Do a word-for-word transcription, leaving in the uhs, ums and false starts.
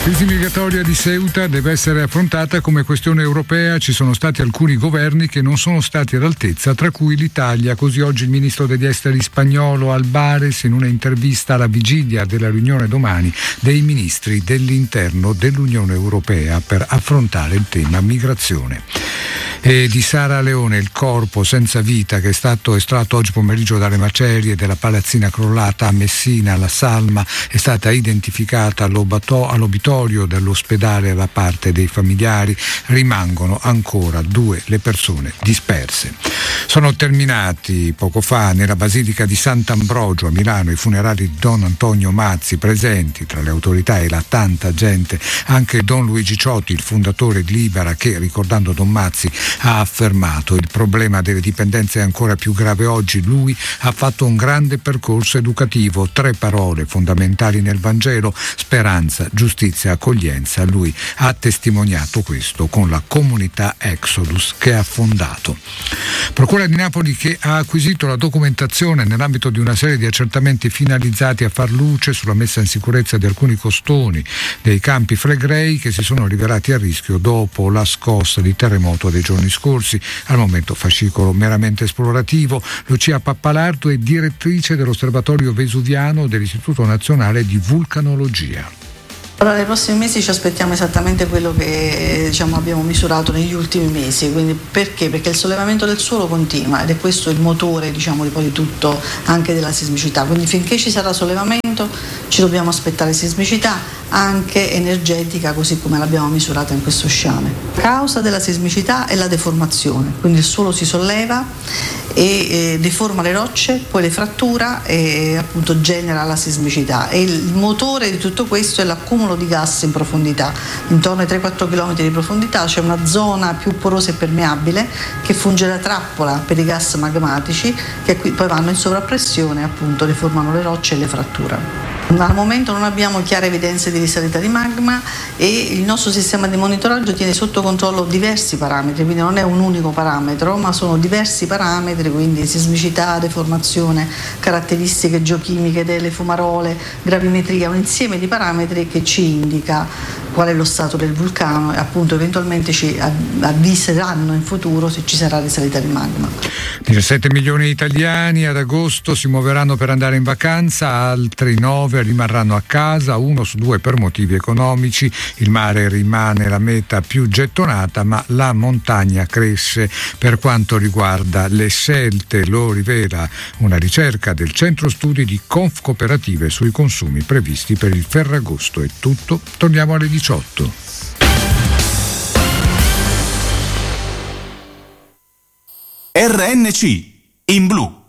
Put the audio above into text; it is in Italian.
La crisi migratoria di Ceuta deve essere affrontata come questione europea. Ci sono stati alcuni governi che non sono stati all'altezza, tra cui l'Italia. Così oggi il ministro degli esteri spagnolo Albares, in una intervista alla vigilia della riunione domani dei ministri dell'interno dell'Unione Europea per affrontare il tema migrazione. E di Sara Leone, il corpo senza vita che è stato estratto oggi pomeriggio dalle macerie della palazzina crollata a Messina, la salma è stata identificata all'obitorio dell'ospedale da parte dei familiari. Rimangono ancora due le persone disperse. Sono terminati poco fa nella Basilica di Sant'Ambrogio a Milano i funerali di Don Antonio Mazzi. Presenti tra le autorità e la tanta gente anche Don Luigi Ciotti, il fondatore di Libera, che, ricordando Don Mazzi, ha affermato: il problema delle dipendenze è ancora più grave oggi. Lui ha fatto un grande percorso educativo, tre parole fondamentali nel Vangelo: speranza, giustizia, accoglienza. Lui ha testimoniato questo con la comunità Exodus che ha fondato. Procura di Napoli che ha acquisito la documentazione nell'ambito di una serie di accertamenti finalizzati a far luce sulla messa in sicurezza di alcuni costoni dei campi Flegrei che si sono rivelati a rischio dopo la scossa di terremoto dei giorni scorsi. Al momento fascicolo meramente esplorativo. Lucia Pappalardo è direttrice dell'Osservatorio Vesuviano dell'Istituto Nazionale di Vulcanologia. Allora, nei prossimi mesi ci aspettiamo esattamente quello che diciamo, abbiamo misurato negli ultimi mesi. Quindi perché? Perché il sollevamento del suolo continua ed è questo il motore diciamo, di poi di tutto, anche della sismicità. Quindi finché ci sarà sollevamento ci dobbiamo aspettare sismicità anche energetica, così come l'abbiamo misurata in questo sciame. La causa della sismicità è la deformazione, quindi il suolo si solleva e, e deforma le rocce, poi le frattura e appunto genera la sismicità. E il motore di tutto questo è l'accumulo di gas in profondità. Intorno ai tre quattro chilometri di profondità c'è una zona più porosa e permeabile che funge da trappola per i gas magmatici che poi vanno in sovrappressione e appunto deformano le rocce e le fratturano. Al momento non abbiamo chiare evidenze di risalita di magma e il nostro sistema di monitoraggio tiene sotto controllo diversi parametri, quindi non è un unico parametro, ma sono diversi parametri, quindi sismicità, deformazione, caratteristiche geochimiche delle fumarole, gravimetria, un insieme di parametri che ci indica qual è lo stato del vulcano e appunto eventualmente ci avviseranno in futuro se ci sarà risalita di magma. diciassette milioni di italiani ad agosto si muoveranno per andare in vacanza, altri nove rimarranno a casa, uno su due per motivi economici. Il mare rimane la meta più gettonata, ma la montagna cresce. Per quanto riguarda le scelte, lo rivela una ricerca del Centro Studi di Confcooperative sui consumi previsti per il Ferragosto. È tutto, torniamo alle diciotto. R N C in blu.